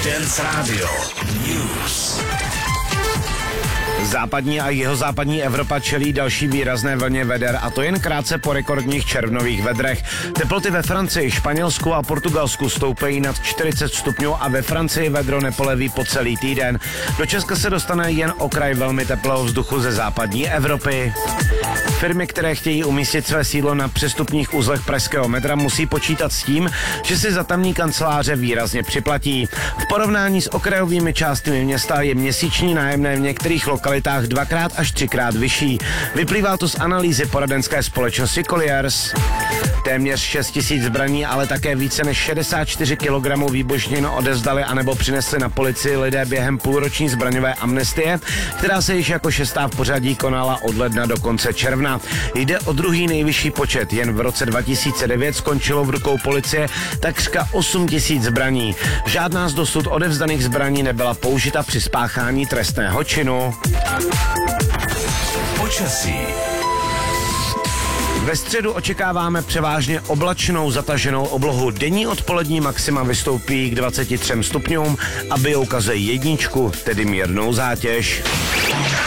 Dance Radio News. Západní a jihozápadní Evropa čelí další výrazné vlně veder, a to jen krátce po rekordních červnových vedrech. Teploty ve Francii, Španělsku a Portugalsku stoupají nad 40 stupňů a ve Francii vedro nepoleví po celý týden. Do Česka se dostane jen okraj velmi teplého vzduchu ze západní Evropy. Firmy, které chtějí umístit své sídlo na přestupních uzlech pražského metra, musí počítat s tím, že si za tamní kanceláře výrazně připlatí. V porovnání s okrajovými částmi města je měsíční nájemné v některých lokalitách 2x až 3x vyšší. Vyplývá to z analýzy poradenské společnosti Colliers. Téměř 6 000 zbraní, ale také více než 64 kg výbušnin odevzdali anebo přinesli na policii lidé během půlroční zbraňové amnestie, která se již jako 6. v pořadí konala od ledna do konce června. Jde o druhý nejvyšší počet, jen v roce 2009 skončilo v rukou policie takřka 8 000 zbraní. Žádná z dosud odevzdaných zbraní nebyla použita při spáchání trestného činu. Počasí. Ve středu očekáváme převážně oblačnou zataženou oblohu. Denní odpolední maxima vystoupí k 23 stupňům a ukazuje jedničku, tedy mírnou zátěž.